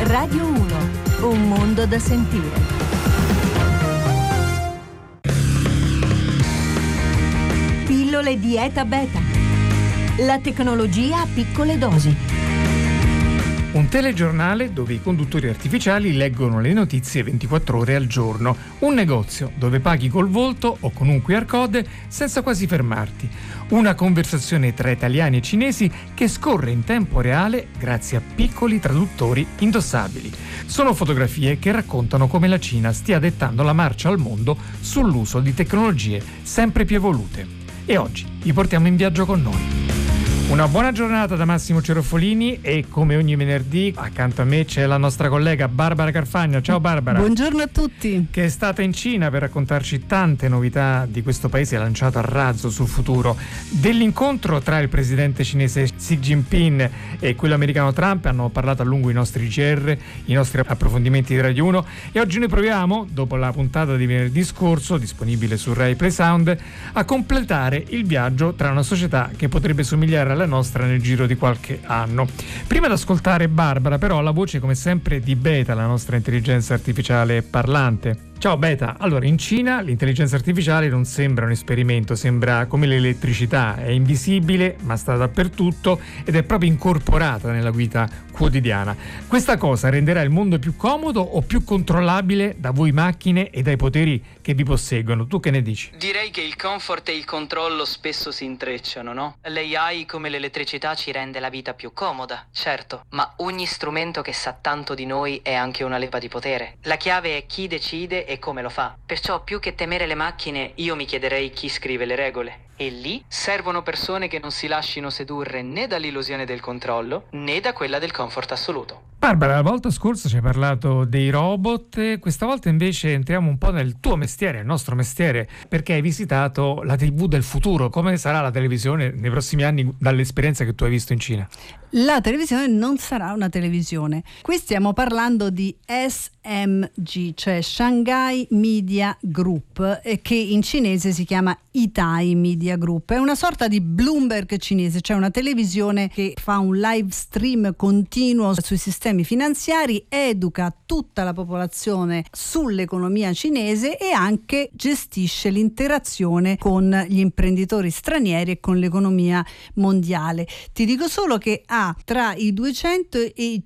Radio 1, un mondo da sentire. Pillole Dieta Beta. La tecnologia a piccole dosi. Un telegiornale dove i conduttori artificiali leggono le notizie 24 ore al giorno. Un negozio dove paghi col volto o con un QR code senza quasi fermarti. Una conversazione tra italiani e cinesi che scorre in tempo reale grazie a piccoli traduttori indossabili. Sono fotografie che raccontano come la Cina stia dettando la marcia al mondo sull'uso di tecnologie sempre più evolute. E oggi vi portiamo in viaggio con noi. Una buona giornata da Massimo Cerofolini e come ogni venerdì accanto a me c'è la nostra collega Barbara Carfagna. Ciao Barbara. Buongiorno a tutti. Che è stata in Cina per raccontarci tante novità di questo paese lanciato a razzo sul futuro. Dell'incontro tra il presidente cinese Xi Jinping e quello americano Trump hanno parlato a lungo i nostri GR, i nostri approfondimenti di Radio 1 e oggi noi proviamo, dopo la puntata di venerdì scorso, disponibile su Rai Play Sound, a completare il viaggio tra una società che potrebbe somigliare alla nostra nel giro di qualche anno. Prima di ascoltare Barbara, però, la voce come sempre di Beta, la nostra intelligenza artificiale parlante. Ciao Beta, allora in Cina l'intelligenza artificiale non sembra un esperimento, sembra come l'elettricità, è invisibile ma sta dappertutto ed è proprio incorporata nella vita quotidiana. Questa cosa renderà il mondo più comodo o più controllabile da voi macchine e dai poteri che vi posseggono? Tu che ne dici? Direi che il comfort e il controllo spesso si intrecciano, no? L'AI come l'elettricità ci rende la vita più comoda, certo, ma ogni strumento che sa tanto di noi è anche una leva di potere. La chiave è chi decide e come lo fa. Perciò più che temere le macchine, io mi chiederei chi scrive le regole. E lì servono persone che non si lascino sedurre né dall'illusione del controllo né da quella del comfort assoluto. Barbara, la volta scorsa ci hai parlato dei robot, questa volta invece entriamo un po' nel tuo mestiere, il nostro mestiere, perché hai visitato la TV del futuro. Come sarà la televisione nei prossimi anni dall'esperienza che tu hai visto in Cina? La televisione non sarà una televisione. Qui stiamo parlando di SMG, cioè Shanghai Media Group, che in cinese si chiama Itai Media Group. È una sorta di Bloomberg cinese, cioè una televisione che fa un live stream continuo sui sistemi finanziari, educa tutta la popolazione sull'economia cinese e anche gestisce l'interazione con gli imprenditori stranieri e con l'economia mondiale. Ti dico solo che ha tra i 200 e i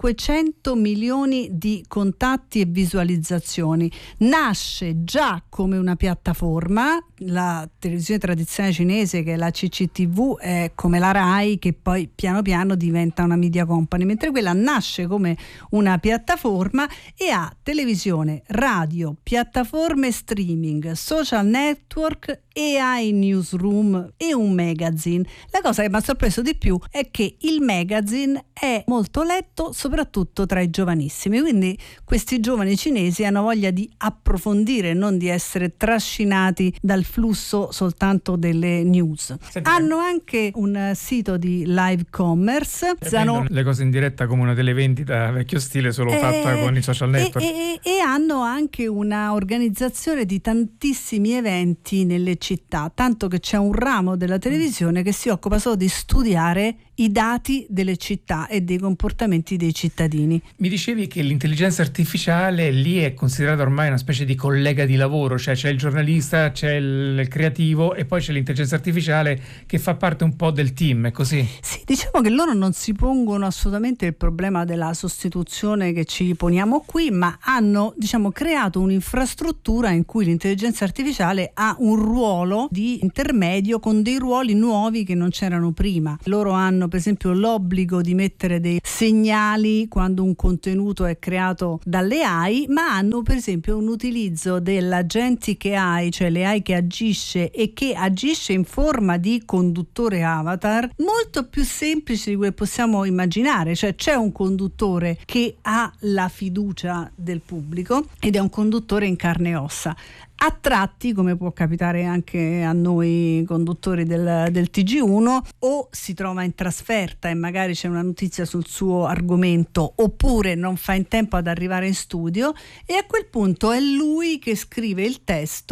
500 milioni di contatti e visualizzazioni. Nasce già come una piattaforma, la televisione tradizionale cinese, che è la CCTV, è come la Rai, che poi piano piano diventa una media company, mentre quella nasce come una piattaforma e ha televisione, radio, piattaforme streaming, social network, AI newsroom e un magazine. La cosa che mi ha sorpreso di più è che il magazine è molto letto soprattutto tra i giovanissimi, quindi questi giovani cinesi hanno voglia di approfondire, non di essere trascinati dal flusso soltanto delle news. Hanno anche un sito di live commerce, le cose in diretta come una televendita vecchio stile, solo fatta con i social network, e hanno anche una organizzazione di tantissimi eventi nelle città, tanto che c'è un ramo della televisione che si occupa solo di studiare i dati delle città e dei comportamenti dei cittadini. Mi dicevi che l'intelligenza artificiale lì è considerata ormai una specie di collega di lavoro, cioè c'è il giornalista, c'è il creativo e poi c'è l'intelligenza artificiale che fa parte un po' del team, è così? Sì, diciamo che loro non si pongono assolutamente il problema della sostituzione che ci poniamo qui, ma hanno, creato un'infrastruttura in cui l'intelligenza artificiale ha un ruolo di intermedio con dei ruoli nuovi che non c'erano prima. Loro hanno per esempio l'obbligo di mettere dei segnali quando un contenuto è creato dalle AI, ma hanno per esempio un utilizzo dell'agentic AI, cioè l'AI che agisce e che agisce in forma di conduttore avatar, molto più semplice di quello che possiamo immaginare. Cioè c'è un conduttore che ha la fiducia del pubblico ed è un conduttore in carne e ossa. A tratti, come può capitare anche a noi conduttori del TG1, o si trova in trasferta e magari c'è una notizia sul suo argomento, oppure non fa in tempo ad arrivare in studio e a quel punto è lui che scrive il testo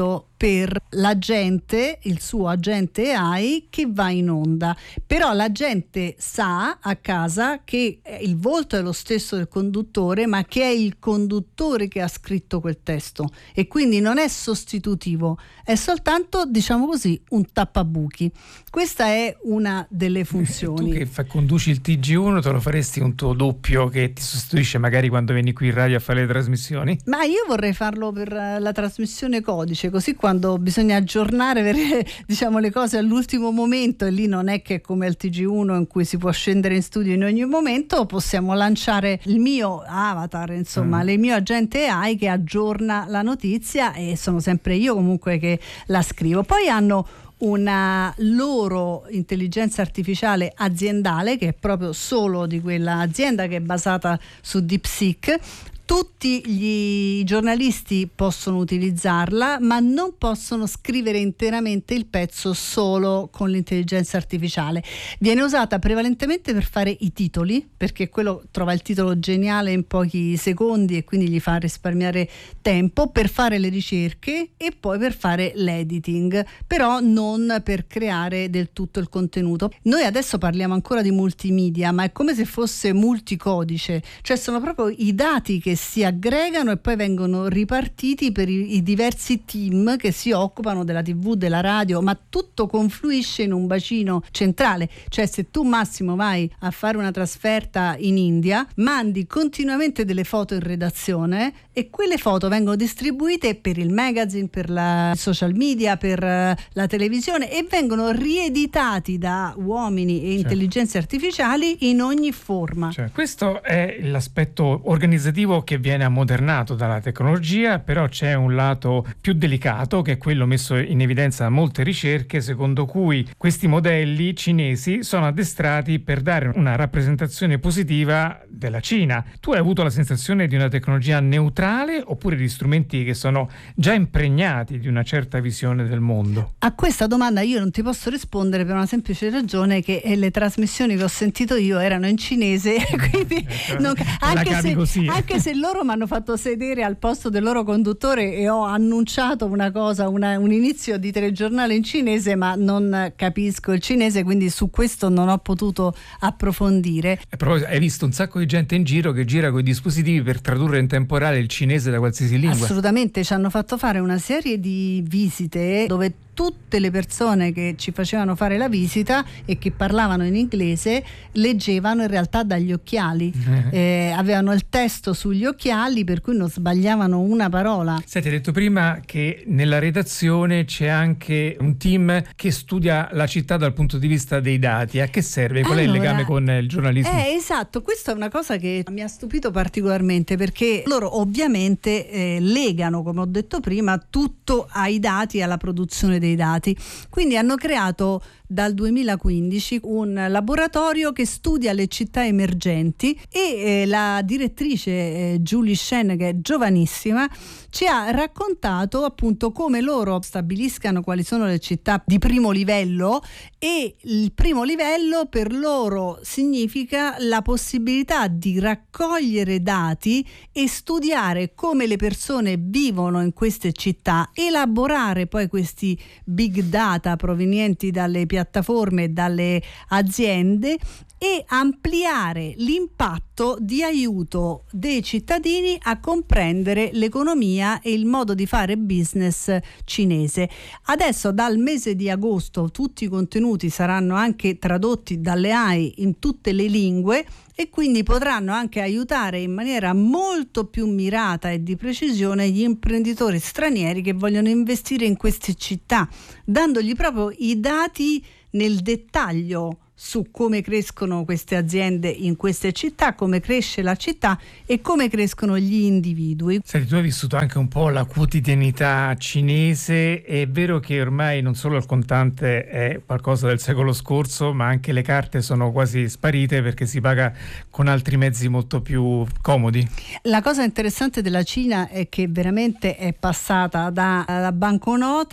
per l'agente, il suo agente AI che va in onda. Però l'agente sa a casa che il volto è lo stesso del conduttore, ma che è il conduttore che ha scritto quel testo, e quindi non è sostitutivo, è soltanto, diciamo così, un tappabuchi. Questa è una delle funzioni. Tu che conduci il TG1, te lo faresti un tuo doppio che ti sostituisce magari quando vieni qui in radio a fare le trasmissioni? Ma io vorrei farlo per la trasmissione codice, così quando bisogna aggiornare diciamo le cose all'ultimo momento, e lì non è che come al TG1 in cui si può scendere in studio in ogni momento, possiamo lanciare il mio avatar, insomma, il mio agente AI che aggiorna la notizia, e sono sempre io comunque che la scrivo. Poi hanno una loro intelligenza artificiale aziendale che è proprio solo di quella azienda, che è basata su DeepSeek. Tutti gli giornalisti possono utilizzarla, ma non possono scrivere interamente il pezzo solo con l'intelligenza artificiale. Viene usata prevalentemente per fare i titoli, perché quello trova il titolo geniale in pochi secondi e quindi gli fa risparmiare tempo, per fare le ricerche e poi per fare l'editing, però non per creare del tutto il contenuto. Noi adesso parliamo ancora di multimedia, ma è come se fosse multicodice, cioè sono proprio i dati che si aggregano e poi vengono ripartiti per i diversi team che si occupano della TV, della radio, ma tutto confluisce in un bacino centrale. Cioè, se tu, Massimo, vai a fare una trasferta in India, mandi continuamente delle foto in redazione e quelle foto vengono distribuite per il magazine, per la social media, per la televisione, e vengono rieditati da uomini e intelligenze artificiali in ogni forma. Questo è l'aspetto organizzativo che viene ammodernato dalla tecnologia, però c'è un lato più delicato, che è quello messo in evidenza da molte ricerche, secondo cui questi modelli cinesi sono addestrati per dare una rappresentazione positiva della Cina. Tu hai avuto la sensazione di una tecnologia neutrale oppure di strumenti che sono già impregnati di una certa visione del mondo? A questa domanda io non ti posso rispondere per una semplice ragione, che le trasmissioni che ho sentito io erano in cinese, quindi anche se loro mi hanno fatto sedere al posto del loro conduttore e ho annunciato una cosa, un inizio di telegiornale in cinese, ma non capisco il cinese, quindi su questo non ho potuto approfondire. Però hai visto un sacco di gente in giro che gira con i dispositivi per tradurre in tempo reale il cinese da qualsiasi lingua. Assolutamente, ci hanno fatto fare una serie di visite dove tutte le persone che ci facevano fare la visita e che parlavano in inglese leggevano in realtà dagli occhiali, avevano il testo sugli occhiali, per cui non sbagliavano una parola. Senti, hai detto prima che nella redazione c'è anche un team che studia la città dal punto di vista dei dati. A che serve? Qual è il legame con il giornalismo? Esatto, questa è una cosa che mi ha stupito particolarmente, perché loro ovviamente legano, come ho detto prima, tutto ai dati e alla produzione dei dati. Quindi hanno creato dal 2015 un laboratorio che studia le città emergenti, e la direttrice Julie Shen, che è giovanissima, ci ha raccontato appunto come loro stabiliscano quali sono le città di primo livello, e il primo livello per loro significa la possibilità di raccogliere dati e studiare come le persone vivono in queste città, elaborare poi questi big data provenienti dalle piattaforme e dalle aziende e ampliare l'impatto di aiuto dei cittadini a comprendere l'economia e il modo di fare business cinese. Adesso dal mese di agosto tutti i contenuti saranno anche tradotti dalle AI in tutte le lingue e quindi potranno anche aiutare in maniera molto più mirata e di precisione gli imprenditori stranieri che vogliono investire in queste città, dandogli proprio i dati nel dettaglio su come crescono queste aziende in queste città, come cresce la città e come crescono gli individui. Senti, tu hai vissuto anche un po' la quotidianità cinese. È vero che ormai non solo il contante è qualcosa del secolo scorso, ma anche le carte sono quasi sparite perché si paga con altri mezzi molto più comodi. La cosa interessante della Cina è che veramente è passata dalla banconota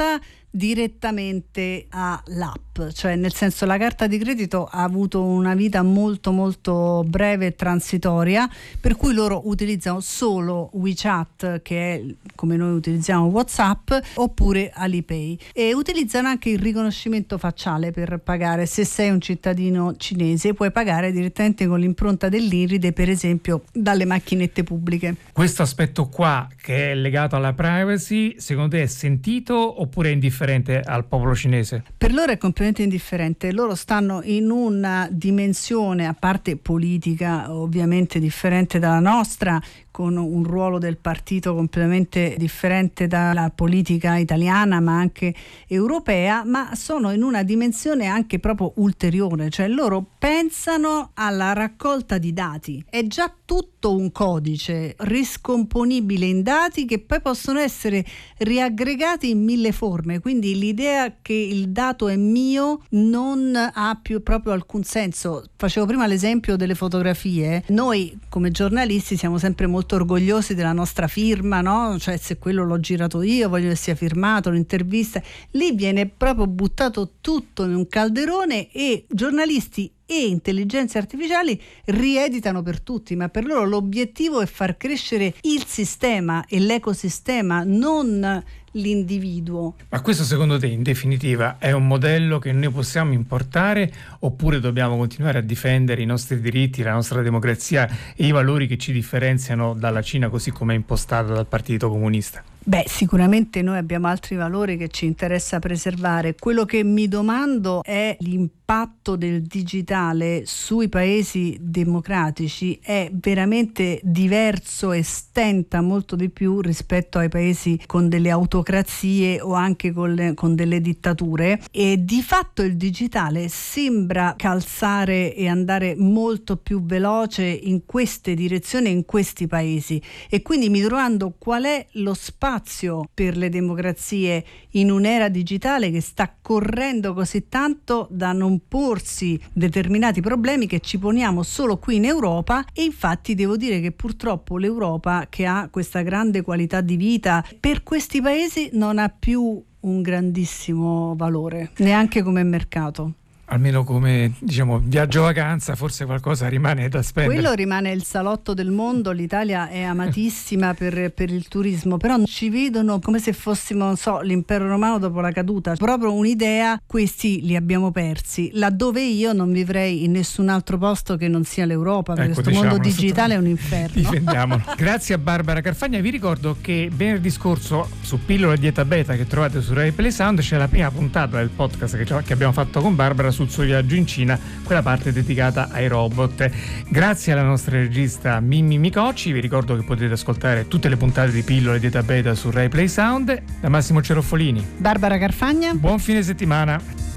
direttamente all'app, cioè nel senso la carta di credito ha avuto una vita molto molto breve e transitoria, per cui loro utilizzano solo WeChat, che è come noi utilizziamo WhatsApp, oppure Alipay, e utilizzano anche il riconoscimento facciale per pagare. Se sei un cittadino cinese puoi pagare direttamente con l'impronta dell'IRID, per esempio dalle macchinette pubbliche. Questo aspetto qua, che è legato alla privacy, secondo te è sentito oppure è indifferente al popolo cinese? Per loro è completamente indifferente. Loro stanno in una dimensione, a parte politica ovviamente differente dalla nostra, con un ruolo del partito completamente differente dalla politica italiana ma anche europea, ma sono in una dimensione anche proprio ulteriore, cioè loro pensano alla raccolta di dati. È già tutto un codice riscomponibile in dati che poi possono essere riaggregati in 1000 forme, quindi l'idea che il dato è mio non ha più proprio alcun senso. Facevo prima l'esempio delle fotografie. Noi come giornalisti siamo sempre molto orgogliosi della nostra firma, no? Cioè se quello l'ho girato io, voglio che sia firmato, l'intervista. Lì viene proprio buttato tutto in un calderone e giornalisti e intelligenze artificiali rieditano per tutti, ma per loro l'obiettivo è far crescere il sistema e l'ecosistema, non l'individuo. Ma questo secondo te in definitiva è un modello che noi possiamo importare oppure dobbiamo continuare a difendere i nostri diritti, la nostra democrazia e i valori che ci differenziano dalla Cina così come è impostata dal Partito Comunista? Beh, sicuramente noi abbiamo altri valori che ci interessa preservare. Quello che mi domando è l'impatto del digitale sui paesi democratici. È veramente diverso e stenta molto di più rispetto ai paesi con delle autocrazie o anche con delle dittature, e di fatto il digitale sembra calzare e andare molto più veloce in queste direzioni, in questi paesi, e quindi mi domando qual è lo spazio per le democrazie in un'era digitale che sta correndo così tanto da non porsi determinati problemi che ci poniamo solo qui in Europa. E infatti devo dire che purtroppo l'Europa, che ha questa grande qualità di vita, per questi paesi non ha più un grandissimo valore, neanche come mercato. Almeno come, diciamo, viaggio vacanza, forse qualcosa rimane da spendere. Quello rimane il salotto del mondo. L'Italia è amatissima per il turismo, però ci vedono come se fossimo, non so, l'impero romano dopo la caduta. Proprio un'idea, questi li abbiamo persi, laddove io non vivrei in nessun altro posto che non sia l'Europa, perché questo mondo digitale è un inferno. Difendiamolo. Grazie a Barbara Carfagna. Vi ricordo che venerdì scorso su Pillola Dieta Beta, che trovate su Rai Play Sound, c'è la prima puntata del podcast che abbiamo fatto con Barbara sul suo viaggio in Cina, quella parte dedicata ai robot. Grazie alla nostra regista Mimmi Micocci. Vi ricordo che potete ascoltare tutte le puntate di Pillole Dieta Beta su Rai Play Sound. Da Massimo Ceroffolini, Barbara Carfagna, buon fine settimana.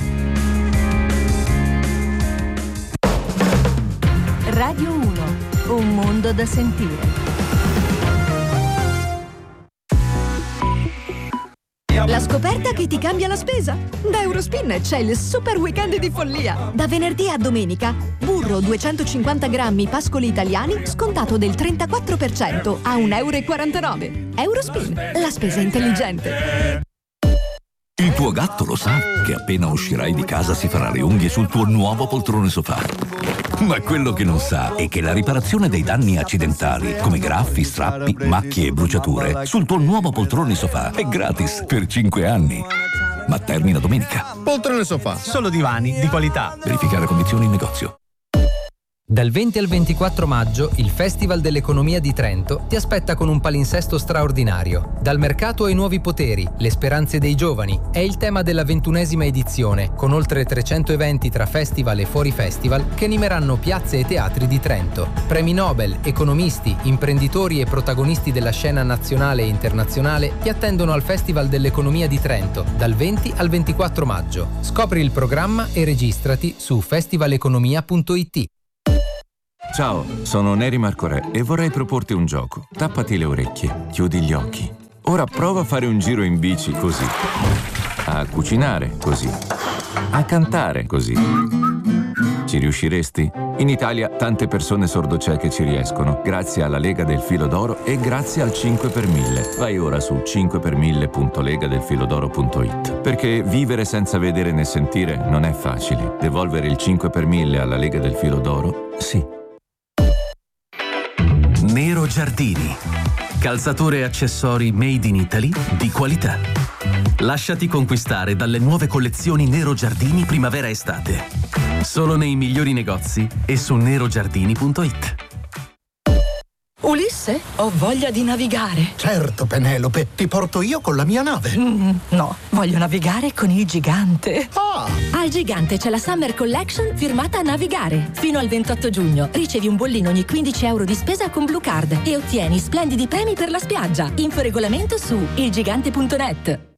Radio 1, un mondo da sentire. La scoperta che ti cambia la spesa? Da Eurospin c'è il super weekend di follia. Da venerdì a domenica, burro 250 grammi pascoli italiani scontato del 34% a €1,49. Eurospin, la spesa intelligente. Il tuo gatto lo sa che appena uscirai di casa si farà le unghie sul tuo nuovo poltrone sofà. Ma quello che non sa è che la riparazione dei danni accidentali, come graffi, strappi, macchie e bruciature, sul tuo nuovo poltrone sofà è gratis per 5 anni. Ma termina domenica. Poltrone sofà, solo divani di qualità. Verificare condizioni in negozio. Dal 20 al 24 maggio il Festival dell'Economia di Trento ti aspetta con un palinsesto straordinario. Dal mercato ai nuovi poteri, le speranze dei giovani è il tema della 21esima edizione, con oltre 300 eventi tra festival e fuori festival che animeranno piazze e teatri di Trento. Premi Nobel, economisti, imprenditori e protagonisti della scena nazionale e internazionale ti attendono al Festival dell'Economia di Trento dal 20 al 24 maggio. Scopri il programma e registrati su festivaleconomia.it. Ciao, sono Neri Marco Re e vorrei proporti un gioco. Tappati le orecchie, chiudi gli occhi. Ora prova a fare un giro in bici così, a cucinare così, a cantare così. Ci riusciresti? In Italia tante persone sordocieche ci riescono, grazie alla Lega del Filo d'Oro e grazie al 5 per 1000. Vai ora su 5per1000.legadelfilodoro.it. Perché vivere senza vedere né sentire non è facile. Devolvere il 5 per 1000 alla Lega del Filo d'Oro, sì. Nero Giardini. Calzature e accessori made in Italy di qualità. Lasciati conquistare dalle nuove collezioni Nero Giardini primavera-estate. Solo nei migliori negozi e su nerogiardini.it. Ulisse, ho voglia di navigare. Certo, Penelope, ti porto io con la mia nave. No, voglio navigare con il Gigante. Al Gigante c'è la Summer Collection firmata a Navigare. Fino al 28 giugno ricevi un bollino ogni 15 euro di spesa con Blue Card e ottieni splendidi premi per la spiaggia. Info regolamento su ilgigante.net.